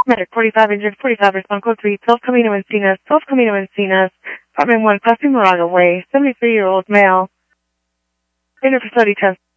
Medic 45 injured, 45 respond code 3, 12 Camino Encinas, 12 Camino Encinas, apartment 1, Casa Moraga Way, 73-year-old male. Inner facility test.